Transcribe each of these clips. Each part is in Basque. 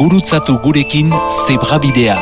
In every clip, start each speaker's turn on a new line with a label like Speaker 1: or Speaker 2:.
Speaker 1: gurutzatu gurekin Zebrabidea.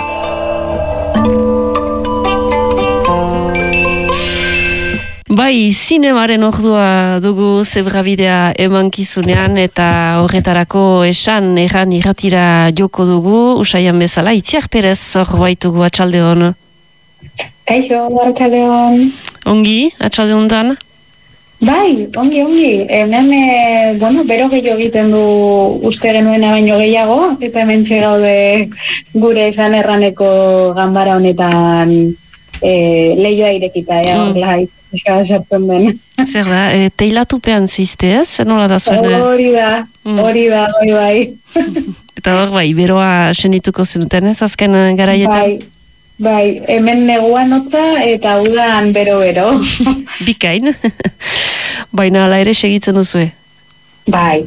Speaker 2: Bai, zinemaren ordua dugu Zebrabidea emankizunean eta horretarako esan erran irratira joko dugu, usaian bezala, Itziar Perez hor baitugu atxalde hon.
Speaker 3: Kaixo, atxalde hon.
Speaker 2: Ongi, atxalde hontan?
Speaker 3: Bai, ongi. Hemen, bero gehiago egiten du uste genuena baino gehiago, eta hemen gaude gure esan erraneko ganbara honetan lehioa irekita, horrela eskara sartzen den.
Speaker 2: Zer da, teilatupean zizte ez? Nola da zuen?
Speaker 3: Hori da, bai.
Speaker 2: Eta hor, bai, beroa senituko zenuten ez, azken garaietan?
Speaker 3: Bai, hemen neguan hotza eta udan bero-bero.
Speaker 2: Bikain. Baina ala ere segitzen duzue?
Speaker 3: Bai.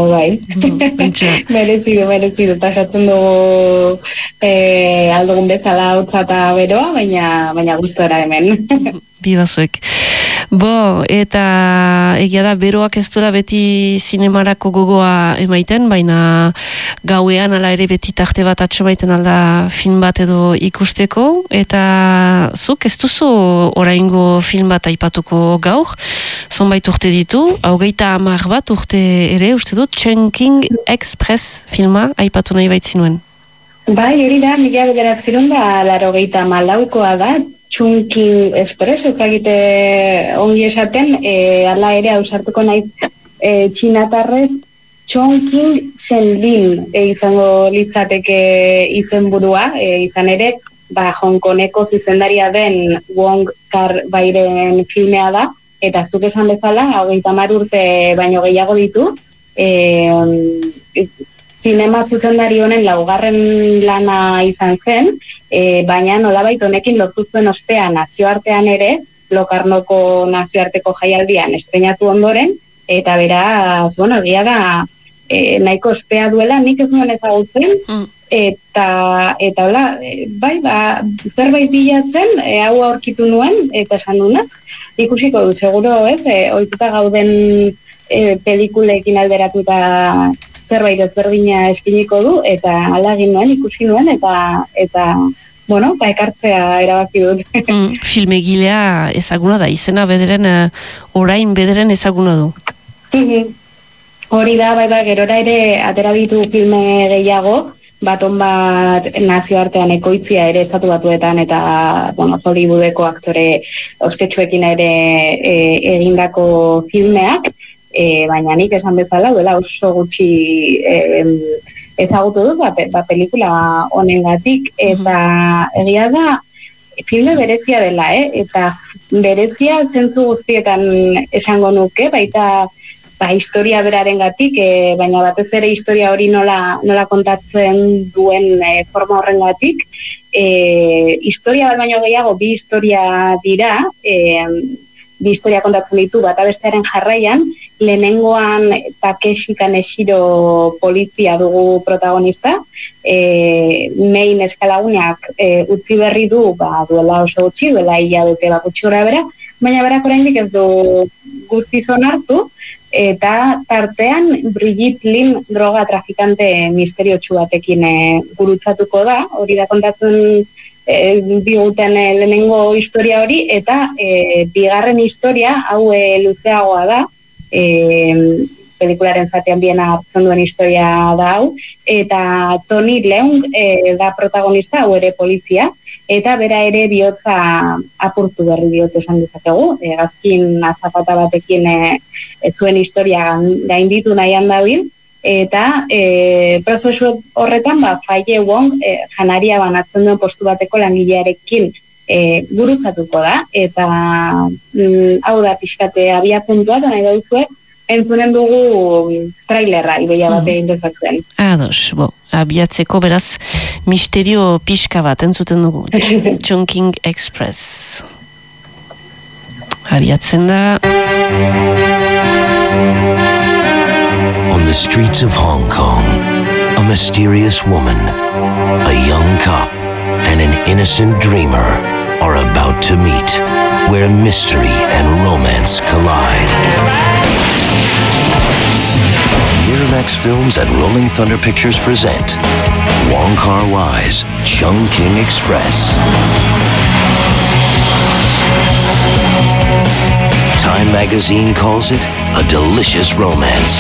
Speaker 3: Merezidu, pasatzen dugu aldugun bezala hotza eta beroa, baina gustora hemen.
Speaker 2: Bibazuek. Eta egia da, beroak ez duela beti zinemarako gogoa emaiten, baina gauean ala ere beti tarte bat atxemaiten alda film bat edo ikusteko, eta zuk ez duzu oraingo film bat aipatuko gaur, zonbait urte ditu, 30 bat urte ere, uste dut, Chungking Express filma aipatu nahi baitzinuen.
Speaker 3: Bai, hori da, 1984 da, Chungking Express, ezagite ongi esaten, ala ere ausartuko nahi txinatarrez, Chongqing Shenlin izango litzateke izenburua, izan ere, Hongkoneko zuzendaria den Wong Kar-wairen filmea da, eta zuk esan bezala, 30 urte baino gehiago ditu, zinema zuzendari honen 4. lana izan zen, baina nolabait honekin lortu zuen ospea nazioartean ere, Lokarnoko nazioarteko jaialdian estreinatu ondoren, eta beraz, egia da, nahiko ospea duela, nik ez nuen ezagutzen, eta hola, zerbait bilatzen, hau aurkitu nuen, eta esan nuna, ikusiko du, seguro, ez, ohituta gauden pelikulekin alderatuta zerbait ezberdina eskiniko du, eta hala egin nuen, ikusi nuen, eta ekartzea erabaki dut.
Speaker 2: Filmegilea ezaguna da, izena bederen, orain bederen ezaguna du.
Speaker 3: Hori da, gerora ere atera ditu filme gehiago, baton bat nazioartean ekoitzia ere estatu batuetan, eta Hollywoodeko aktore ospetsuekin ere egindako filmeak, baina nik esan bezala, duela oso gutxi ezagutu dut, pelikula honengatik, eta egia da, filme berezia dela, eta berezia zentzu guztietan esango nuke, baita historia berarengatik, baina batez ere historia hori nola kontatzen duen forma horrengatik, historia bat baino gehiago, bi historia dira, bi historia kontatzen ditu, bata bestearen jarraian, lehenengoan Takeshi Kaneshiro polizia dugu protagonista, Mein eskalaguneak utzi berri du, duela oso gutxi, duela hilabete gutxi gora bera, baina berak oraindik ez du guztiz onartu, eta tartean Brigitte Lin droga trafikante misteriotsu batekin gurutzatuko da, hori da kontatzen diguten lehenengo historia hori, eta bigarren historia, hau luzeagoa da, pelikularen zatean biena hartzen duen historia da hau, eta Tony Leung da protagonista, hau ere polizia, eta bera ere bihotza apurtu berri diote esan dezakegu, gazkin azapata batekin zuen historia gainditu nahian dabil, eta prozesu horretan Faye Wong janaria banatzen duen postu bateko langilearekin gurutzatuko da, eta hau da pixkate abiapuntua, da nahi dauzue, entzunen dugu trailerra, ibeia bat egin dezazuen.
Speaker 2: Ados, abiatzeko beraz misterio pixka bat entzuten dugu. Chungking Express. Abiatzen da...
Speaker 4: On the streets of Hong Kong, a mysterious woman, a young cop, and an innocent dreamer are about to meet, where mystery and romance collide. Miramax Films and Rolling Thunder Pictures present Wong Kar-wai's Chungking Express. Time magazine calls it a delicious romance.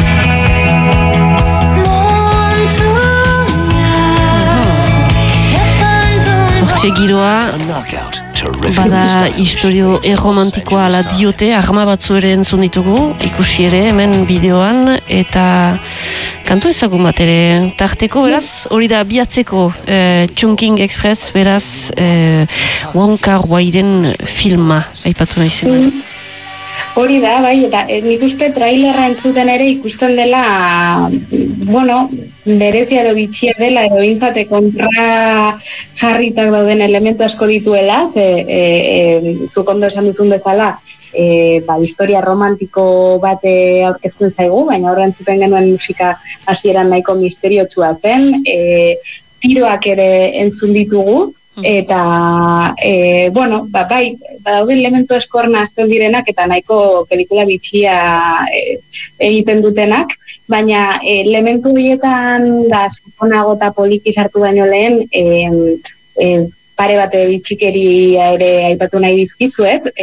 Speaker 2: Hortxe giroa,
Speaker 4: A knockout. Terrific
Speaker 2: bada
Speaker 4: stylish.
Speaker 2: historio erromantikoa ala diote, arma batzu ere entzun ditugu, ikusi ere hemen bideoan, eta kantu ezagun bat ere, tarteko beraz, hori da biatzeko Chungking Express, beraz Wong Kar-wairen filma, aipatu nahi zen.
Speaker 3: Hori da, bai, eta nik uste trailerra entzuten ere ikusten dela, bueno, berezia edo bitxia dela, edo bintzate kontra jarritak dauden elementu asko dituela, zuk ondo esan duzun bezala, historia romantiko bat aurkezten zaigu, baina horren entzuten genuen musika hasieran nahiko misteriotsua zen, tiroak ere entzun ditugu, eta bai, badaude elementu asko nahazten direnak eta nahiko pelikula bitxia egiten dutenak, baina elementu horietan da sakonago eta poliki sartu baino lehen pare bat bitxikeria ere aipatu nahi dizkizuet,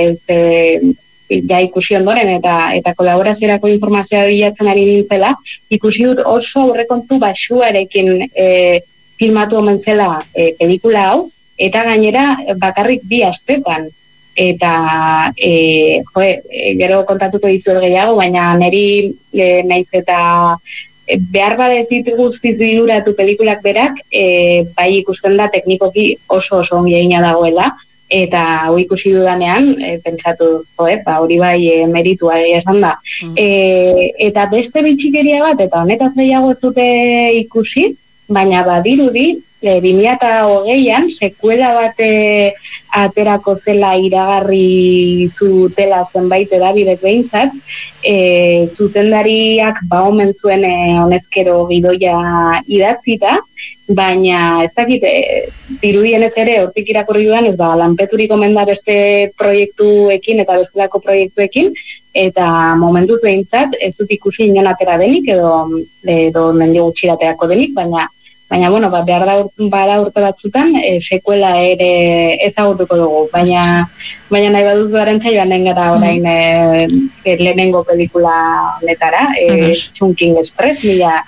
Speaker 3: ja ikusi ondoren eta kolaboraziorako informazioa bilatzen ari nintzela, ikusi dut oso aurrekontu baxuarekin filmatu omen zela pelikula hau, eta gainera bakarrik 2 astetan. Eta, gero kontatuko dizuet gehiago, baina niri naiz eta behar badezit guztiz diluratu pelikulak berak, bai ikusten da teknikoki oso ongi egina dagoela, eta hau ikusi dudanean, pentsatu, hori bai meritua egia esan da. Eta beste bitxikeria bat, eta honetaz gehiago ez dute ikusi, baina badirudi 2020an sekuela bat aterako zela iragarri zutela zenbait hedabidek behintzat, zuzendariak omen zuen honezkero gidoia idatzita, baina ez dakit, dirudienez ere hortik irakurri dudan ez lanpeturik omen da beste proiektuekin eta bestelako proiektuekin, eta momentuz behintzat ez dut ikusi inon atera denik edo mendi gutxirateako denik, baina bueno, behar da urte batzutan sekuela ere ezagutuko dugu, baina nahi baduz duaren txaioan nengara orain lehenengo pelikula honetara, Chungking Express,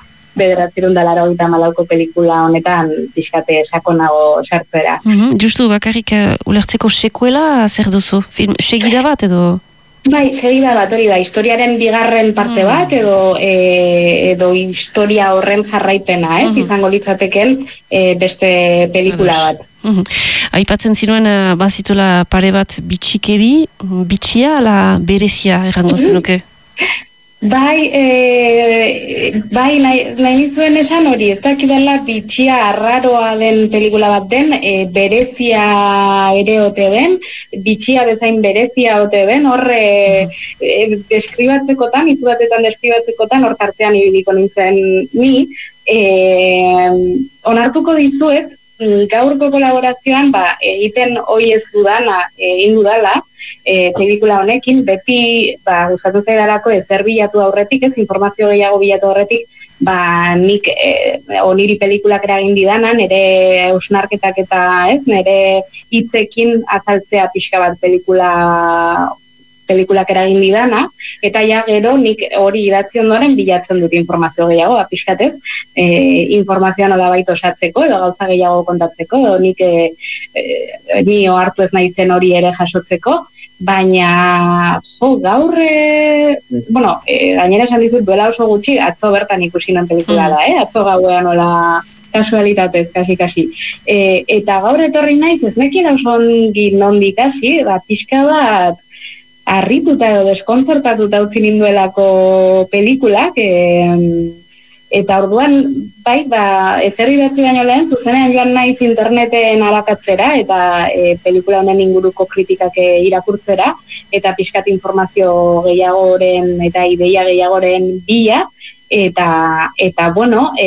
Speaker 3: 1984ko pelikula honetan pixkate sakonago sartzera.
Speaker 2: Justu bakarrik ulertzeko sekuela zer duzu? Segida bat edo?
Speaker 3: Bai, segida bat, hori da, historiaren bigarren parte bat, edo historia horren jarraipena, izango litzateken beste pelikula bat.
Speaker 2: Aipatzen zinuen bazitula pare bat bitxia ala berezia errango zenuke?
Speaker 3: Bai, nahi nizuen esan hori, ez dakidala bitxia arraroa den pelikula bat den, berezia ere ote den, bitxia bezain berezia ote den, hor deskribatzekotan, hitz batetan deskribatzekotan, hor tartean ibiliko nintzen ni, onartuko dizuet, gaurko kolaborazioan egiten hoi ez dudana, egin dudala, pelikula honekin, beti gustatu zaidalako ezer bilatu aurretik, informazio gehiago bilatu aurretik, nik niri pelikulak eragin didana, nire hausnarketak eta nire hitzekin azaltzea pixka bat pelikulak eragin didana, eta ja gero nik hori idatzi ondoren bilatzen dut informazio gehiago, pixkatez, informazioa nola baita osatzeko, edo gauza gehiago kontatzeko, edo nik ni ohartu ez nahi zen hori ere jasotzeko, baina gaur, gainera esan dizut duela oso gutxi, atzo bertan ikusi non pelikula da, atzo gauean nola kasualitatez, kasi. Eta gaur etorri naiz, ez nekien oso ongi nondik hasi, pixka bat, harrituta edo deskontzertatuta utzi ninduelako pelikulak, eta orduan, ezer idatzi baino lehen, zuzenean joan naiz interneten arakatzera, eta pelikula honen inguruko kritikak irakurtzera, eta pixkat informazio gehiagoren eta ideia gehiagoren bila, eta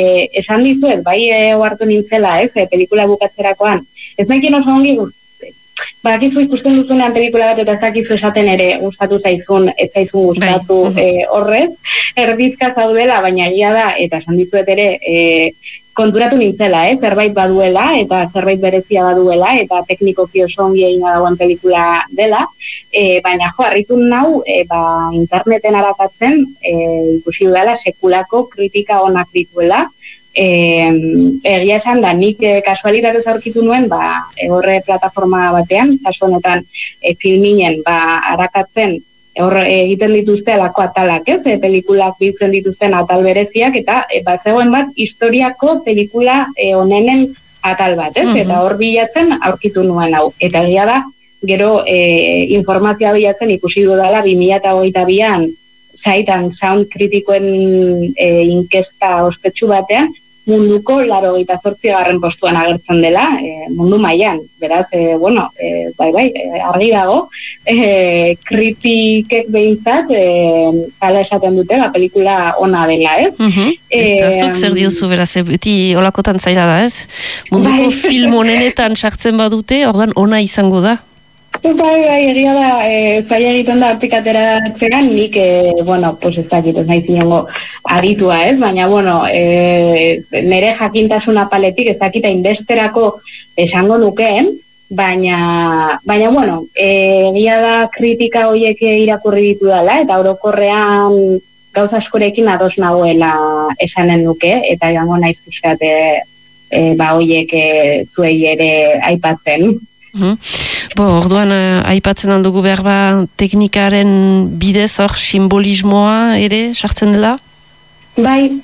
Speaker 3: esan dizuet, ohartu nintzela, pelikula bukatzerakoan, ez nekien oso ongi badakizu ikusten duzunean pelikula bat eta ez dakizu esaten ere gustatu zaizun, ez zaizun gustatu horrez, erdizka zaudela, baina egia da, eta esan dizuet ere, konturatu nintzela, zerbait baduela, eta zerbait berezia baduela, eta teknikoki oso ongi egina dagoen pelikula dela, baina harritu nau, interneten arakatzen, ikusi dudala sekulako kritika onak dituela, egia esan da, nik kasualitatez aurkitu nuen, horre plataforma batean, kasu honetan Filminen arakatzen, egiten dituzte alako atalak, pelikulak biltzen dituzten atal bereziak, eta zegoen bat historiako pelikula onenen atal bat, eta hor bilatzen aurkitu nuen hau. Eta egia da, gero informazioa bilatzen ikusi dudala 2022an Sight and Sound kritikoen inkesta ospetsu batean, munduko 88. postuan agertzen dela, mundu mailan. Beraz, argi dago, kritikek behintzat, hala esaten dute, pelikula ona dela, ez?
Speaker 2: Eta zuk zer diozu, beraz, beti olakotan zaila da, ez? Munduko film honenetan sartzen badute, ordan ona izango da?
Speaker 3: Egia da, zaila egiten da artikatera atzeran, nik, ez dakit, ez nahi zinengo aditua, ez? Baina, nire jakintasuna paletik ez dakita inbesterako esango nukeen, baina, egia da kritika horiek irakurri ditu dela, eta orokorrean gauza askorekin ados nagoela esanen nuke, eta jango naiz pixkat horiek zuei ere aipatzen.
Speaker 2: Orduan, aipatzen aldugu behar teknikaren bidez hor simbolismoa ere sartzen dela?
Speaker 3: Bai,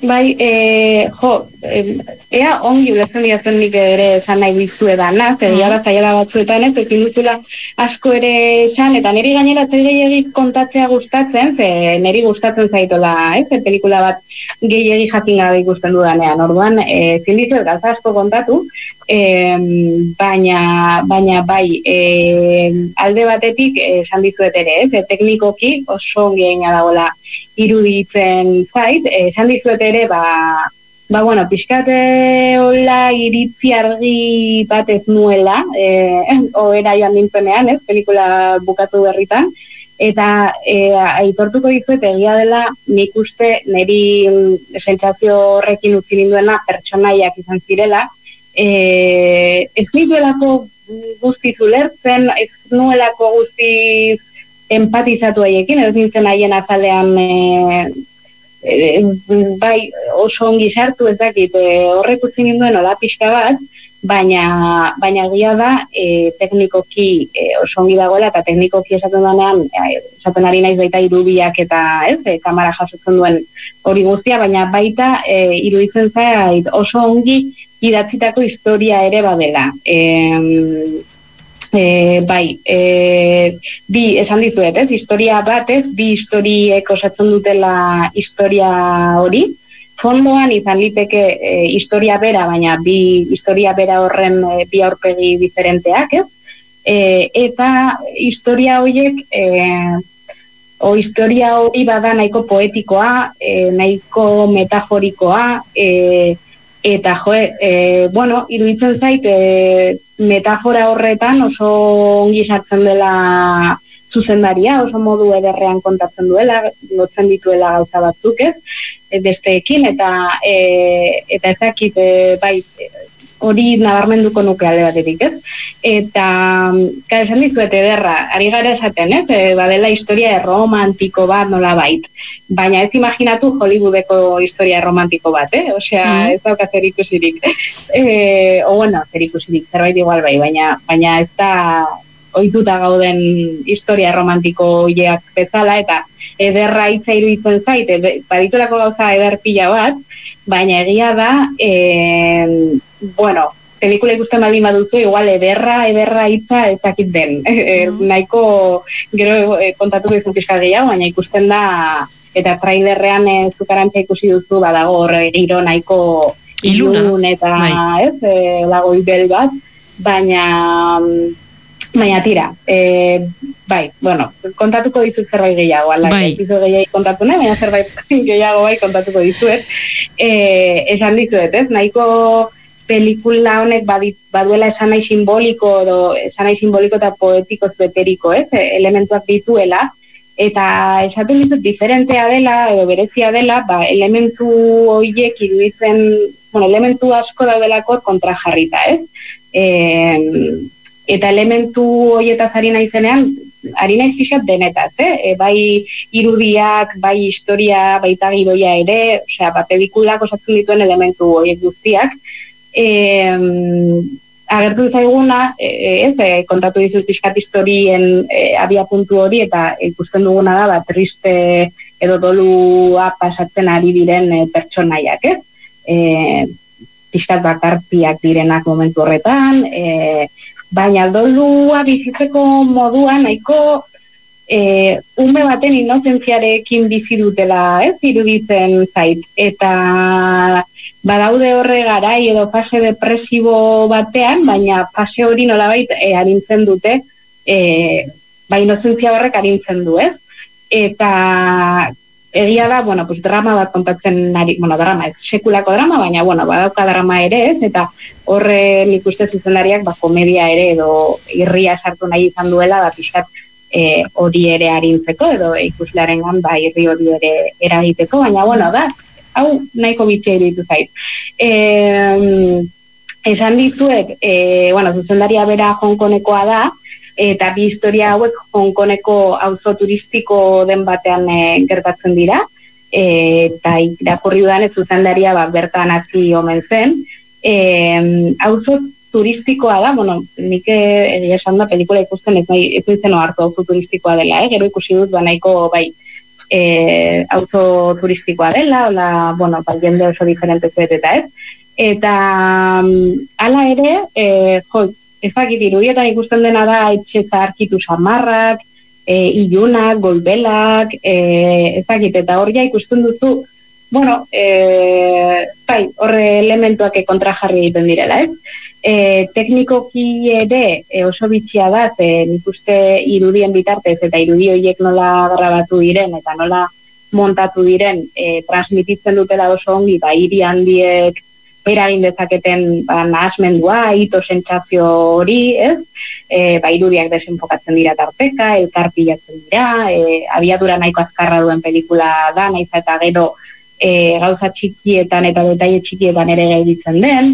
Speaker 3: ea ongi ulertzen diazen nik ere esan nahi bizue dana, egia zaila batzuetan ez, ezin duzula asko ere esan, eta niri gainera gehiagik kontatzea gustatzen, niri gustatzen zaitola, pelikula bat gehiagik jakin gabe ikusten dudanean, orduan, ezin dizuet gauza asko kontatu, baina bai, alde batetik esan dizuet ere, teknikoki oso ongi egina dagoela iruditzen zait, esan dizuet ere, pixkat hola iritzi argi bat ez nuela, ohera joan nintzenean, pelikula bukatu berritan, eta aitortuko dizuet egia dela nik uste niri sentsazio horrekin utzi ninduena pertsonaiak izan zirela, ez nituelako guztiz ulertzen, ez nuelako guztiz empatizatu haiekin, ez nintzen haien azalean oso ongi sartu ez dakit, horrek utzi ninduen hola pixka bat, baina egia da teknikoki oso ongi dagoela, eta teknikoki esaten danean, esaten ari naiz baita irudiak eta kamara jasotzen duen hori guztia, baina baita iruditzen zait oso ongi idatzitako historia ere badela. Bi esan dizuet, historia batez, bi historiek osatzen dutela historia hori, fondoan izan liteke historia bera, baina bi historia bera horren bi aurpegi diferenteak, eta historia horiek historia hori bada nahiko poetikoa, nahiko metaforikoa, eta iruditzen zait metafora horretan oso ongi sartzen dela zuzendaria, oso modu ederrean kontatzen duela, lotzen dituela gauza batzuk, besteekin, eta ez dakit, hori nabarmenduko nuke alde batetik, Eta, esan dizuet ederra, ari gara esaten, badela historia erromantiko bat nola bait, baina ez imaginatu Hollywoodeko historia erromantiko bat, osea, ez dauka zer ikusirik. Zer ikusirik, zerbait igual bai, baina ez da ohituta gauden historia erromantiko hileak bezala, eta ederra hitza iruditzen zait, baditulako gauza eder pila bat, baina egia da, pelikula ikusten baldin baduzu, igual ederra hitza ez dakit den. Nahiko, gero kontatuko izan pixka gehiago, baina ikusten da, eta trailerrean zukarantza ikusi duzu, badago horre giro nahiko ilun eta lago ibel bat, baina tira, kontatuko dizut zerbait gehiago, epizo gehiago kontatu nahi, baina zerbait gehiago kontatuko dizuet. Esan dizuet, nahiko pelikula honek baduela esan nahi simboliko eta poetikoz beteriko, ez? Elementuak dituela, eta esaten dizut diferentea dela, edo berezia dela, elementu horiek iruditzen, elementu asko daudelako kontrajarrita, ez? Eta elementu horietaz ari naizenean, ari naiz pixat denetaz, bai irudiak, bai historia, baita gidoia ere, pelikulak osatzen dituen elementu horiek guztiak. Agertu zaiguna, kontatu dizut pixkat historien abiapuntu hori, eta ikusten duguna da, triste edo dolua pasatzen ari diren pertsonaiak, ez? Pixkat bakartiak direnak momentu horretan, baina dolua bizitzeko moduan nahiko ume baten inozentziarekin bizi dutela, ez, iruditzen zait. Eta badaude horre garai edo fase depresibo batean, baina fase hori nolabait arintzen dute, inozentzia horrek arintzen du, ez? Eta egia da, drama bat kontatzen ari, drama ez, sekulako drama, baina, badauka drama ere, ez? Eta horre nik uste zuzendariak, komedia ere edo irria sartu nahi izan duela, pixkat hori ere arintzeko, edo ikuslearengan, irri hori ere eragiteko, baina, da, hau nahiko bitxea iruditu zait. Esan dizuet, zuzendaria bera Hongkonekoa da, eta bi historia hauek Hongkoneko auzo turistiko den batean gertatzen dira, eta irakurri dudanez zuzendaria bertan hasi omen zen. Auzo turistikoa da, nik egia esan da pelikula ikusten ez nintzen ohartu auzo turistikoa dela, gero ikusi dut nahiko auzo turistikoa dela, jende oso diferente zuet eta ez. Eta hala ere, ez dakit, irudietan ikusten dena da etxe zaharkitu samarrak, ilunak, goibelak, ez dakit, eta hor ja ikusten duzu, horre elementuak kontrajarri egiten direla, ez? Teknikoki ere oso bitxia da, nik uste irudien bitartez eta irudi horiek nola grabatu diren eta nola montatu diren transmititzen dutela oso ongi, hiri handiek eragin dezaketen nahasmendua, ito sentsazio hori, ez? Irudiak desenfokatzen dira tarteka, elkarpilatzen dira, abiadura nahiko azkarra duen pelikula da, naiz eta gero gauza txikietan eta detaile txikietan ere gelditzen den,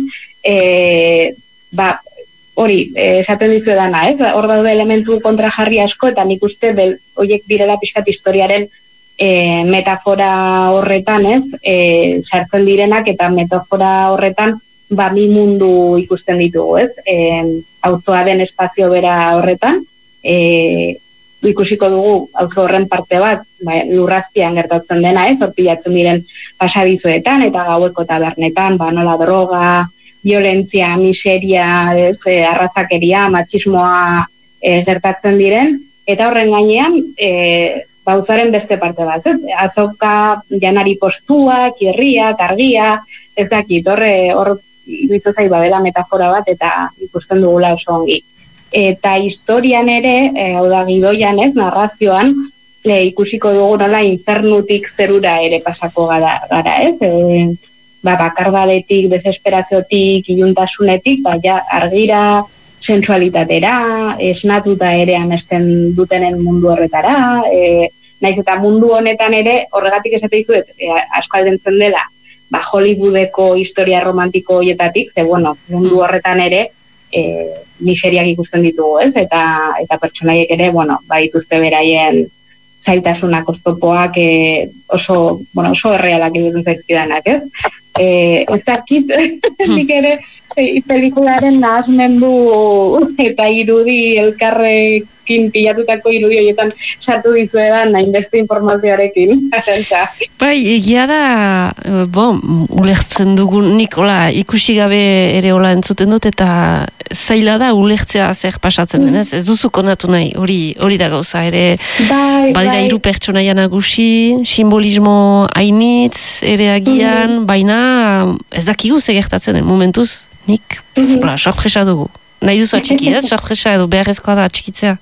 Speaker 3: hori, esaten dizuedana, ez? Hor daude elementu kontrajarri asko, eta nik uste horiek direla pixkat historiaren metafora horretan, ez? Sartzen direnak, eta metafora horretan mi mundu ikusten ditugu, ez? Auzoa den espazio bera horretan, ikusiko dugu auzo horren parte bat, lurrazpian gertatzen dena, ez? Hor pilatzen diren pasadizoetan eta gaueko tabernetan, nola droga, violentzia, miseria, ez? Arrazakeria, matxismoa gertatzen diren, eta horren gainean bauzaren beste parte bat, ez? Azoka, janari postuak, irriak, argia, ez dakit, hor iruditzen zait badela metafora bat, eta ikusten dugula oso ongi. Eta historian ere, hau da gidoian, ez, narrazioan, ikusiko dugu nola infernutik zerura ere pasako gara, ez? Bakardadetik, desesperaziotik, iluntasunetik, argira, sensualitatera, esnatuta ere amesten dutenen mundu horretara, naiz eta mundu honetan ere, horregatik esate dizuet, asko aldentzen dela, Hollywoodeko historia romantiko horietatik, mundu horretan ere, miseriak ikusten ditugu, ez? Eta pertsonaiek ere, dituzte beraien zailtasunak, oztopoak oso errealak egiten zaizkidanak, ez? Ez dakit, nik ere pelikularen nahasmendu eta irudi elkarrekin pilatutako irudi horietan sartu dizuedan hainbeste informazioarekin.
Speaker 2: Egia da, ulertzen dugun nik ikusi gabe ere entzuten dut, eta zaila da ulertzea zer pasatzen denez, ez duzu konatu nahi, hori da gauza ere, badira hiru pertsonaia nagusi, simbolismo hainitz ere agian, baina ez dakigu ze gertatzen, momentuz nik sorpresa dugu. Nahi duzu atxiki, ez? Sorpresa edo beharrezkoa da atxikitzea?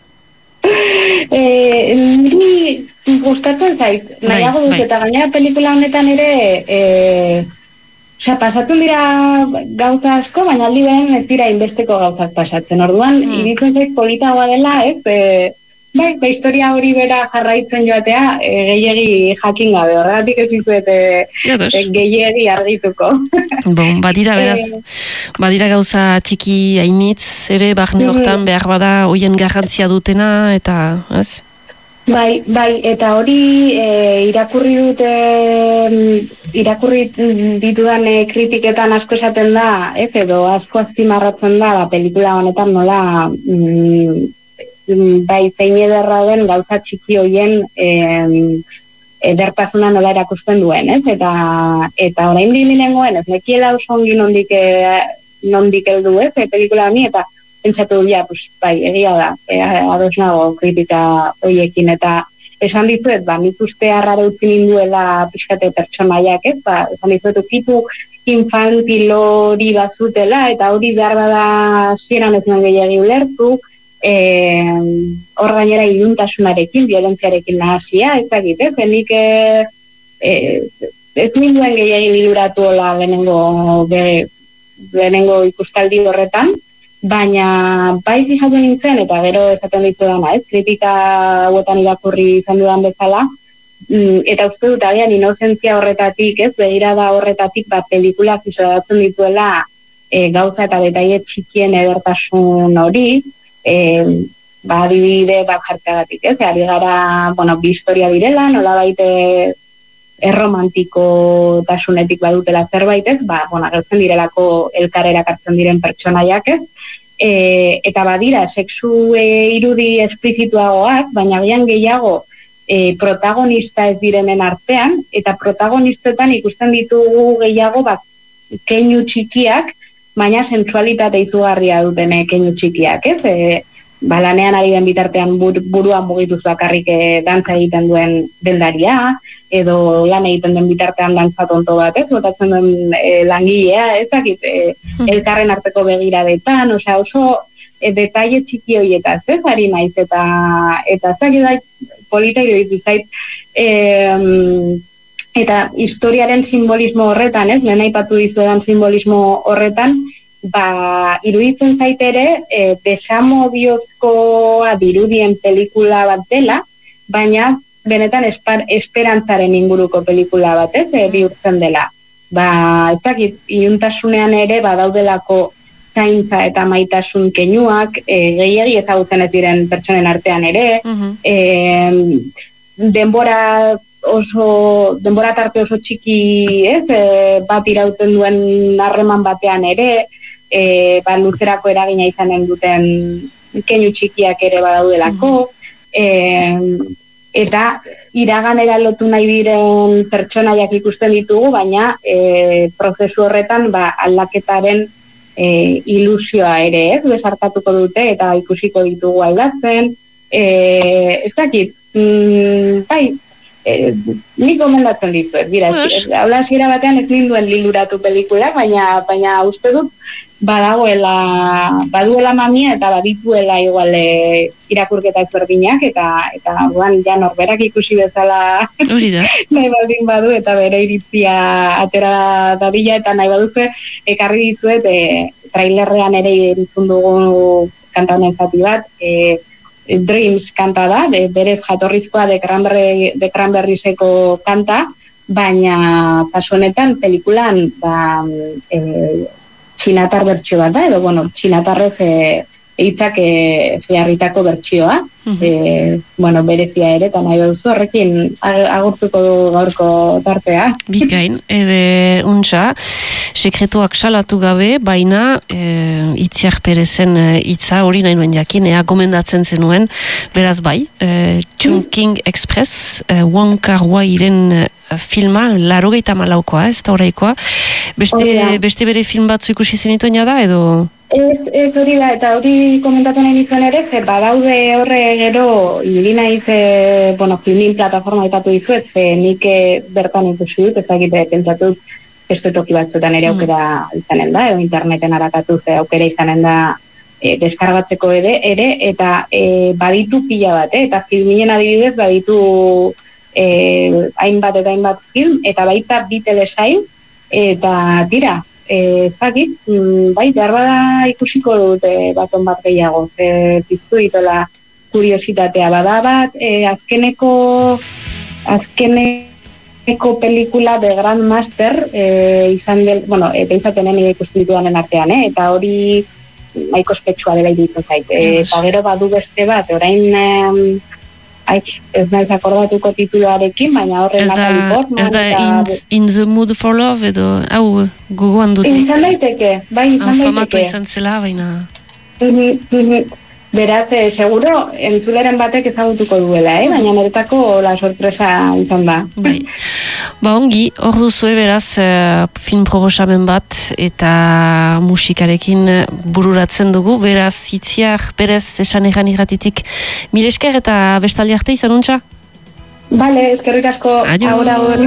Speaker 3: Niri gustatzen zait, nahiago dut, eta gainera pelikula honetan ere Osea, pasatzen dira gauza asko, baina aldi behin ez dira inbesteko gauzak pasatzen. Orduan, iritzen zait politagoa dela, ez? Bai, historia hori bera jarraitzen joatea, gehiegi jakin gabe, horregatik ez dizuet gehiegi argituko.
Speaker 2: Bon, badira beraz, badira gauza txiki hainitz, ere, barne hortan behar bada hoien garrantzia dutena, eta, ez?
Speaker 3: Bai, eta hori irakurri ditudan kritiketan asko esaten da, ez, edo asko azpimarratzen da, pelikula honetan nola, bai, zein ederra den gauza txiki hoien edertasuna nola erakusten duen, ez? Eta orain dinengoen, ez nekiela oso ongi nondik heldu, ez? Pelikula honi, eta pentsatu du, pues, bai, egia da, ados nago kritika horiekin, eta esan dizuet, nik uste arraro utzi ninduela pixkate pertsonaiak, ez? Esan dizuet, ukitu infantil hori bazutela, eta hori behar bada zieran ez nuen gehiagi ulertu, hor gainera iluntasunarekin, violentziarekin nahasia, ez dakit, ez? Nik ez ninduen gehiagi biluratu hola lehenengo ikustaldi horretan, baina bai fijatu nintzen, eta gero esaten dizu dana, ez? Kritika hauetan irakurri izan dudan bezala, eta uste dut agian inozentzia horretatik, ez? Begirada horretatik, pelikulak isodatzen dituela gauza eta detaile txikien edertasun hori, adibide bat jartzeagatik, ez? Ari gara, bi historia direla, nola baite erromantiko tasunetik badutela zerbait, ez? Agertzen direlako elkarera hartzen diren pertsonaiak, ez? Eta badira, sexu irudi esplizituagoak, baina agian gehiago protagonista ez direnen artean, eta protagonistetan ikusten ditugu gehiago keinu txikiak, baina sentsualitate izugarria duten keinu txikiak, ez? Lanean ari den bitartean buruan mugituz bakarrik dantza egiten duen dendaria, edo lan egiten den bitartean dantza tonto bat, ez? Botatzen duen langilea, ez dakit, elkarren arteko begiradetan, oso detaile txiki horietaz, ez? Ari naiz, eta ez dakit polita iruditu zait, eta historiaren simbolismo horretan, ez? Lehen aipatu dizuedan simbolismo horretan, iruditzen zait ere, desamodiozkoa dirudien pelikula bat dela, baina benetan esperantzaren inguruko pelikula bat, ez? Bihurtzen dela. Ez dakit, iluntasunean ere badaudelako zaintza eta maitasun keinuak, gehiegi ezagutzen ez diren pertsonen artean ere, denbora tarte oso txiki, ez? Bat irauten duen harreman batean ere, luzerako eragina izanen duten keinu txikiak ere badaudelako, eta iraganera lotu nahi diren pertsonaiak ikusten ditugu, baina prozesu horretan aldaketaren ilusioa ere, ez? Besarkatuko dute eta ikusiko ditugu aldatzen, ez dakit, nik gomendatzen dizuet, hasiera batean ez ninduen liluratu pelikula, baina uste dut baduela mamia eta badituela igual irakurketa ezberdinak, eta ja norberak ikusi bezala nahi baldin badu, eta bere iritzia atera dadila, eta nahi baduze ekarri dizuet trailerrean ere entzun dugu kanta honen zati bat, Dreams kanta da, berez jatorrizkoa de Cranberrieseko kanta, baina kasu honetan pelikulan txinatar bertsio bat da, edo txinatarrez hitzak jarritako bertsioa, berezia ere, eta nahi duzu horrekin agurtuko du gaurko tartea.
Speaker 2: Bikain, untxa, sekretuak salatu gabe, baina Itziar Perezen hitza hori nahi nuen jakin, gomendatzen zenuen, beraz bai, Chungking Express, Wong Kar-wairen filma, 84koa, ez da horreikoa, beste bere film batzu ikusi zenituen da, edo?
Speaker 3: Ez hori da, eta hori komentatu nahi nizuen ere, badaude horre gero, hili naiz, filmin plataforma ipatu dizuet, nik bertan ikusi dut, ezagite pentsatut, beste toki batzuetan ere aukera izanen da, edo interneten harakatu aukera izanen da deskargatzeko ere, eta baditu pila bat, eta filminen adibidez baditu hainbat eta hainbat film, eta baita bi telesail, eta tira, ez dakit, bai, behar bada ikusiko dut baton bat gehiago, ze piztu ditola kuriositatea bada bat, azkeneko pelikula de Grandmaster izan del, bueno, eta izatenen ikusten ditudanen artean, eta hori nahiko ospetsua dela iruditzen zait. Eta gero badu beste bat, orain ez naiz akordatuko tituluarekin, baina horren Natalie Portman.
Speaker 2: Ez da In the Mood for Love edo, hau gogoan dut.
Speaker 3: Izan daiteke, bai, izan daiteke.
Speaker 2: Famatu izan zela, baina...
Speaker 3: Beraz, seguro, entzuleren batek ezagutuko duela, baina niretako la sorpresa izan da.
Speaker 2: Bai. Ongi, hor duzue beraz film proposamen bat eta musikarekin bururatzen dugu, beraz Itziar Perez esan egan irratitik mil esker eta bestaldi arte izan untxa?
Speaker 3: Bale, eskerrik asko.
Speaker 2: Adio.
Speaker 3: Ahora.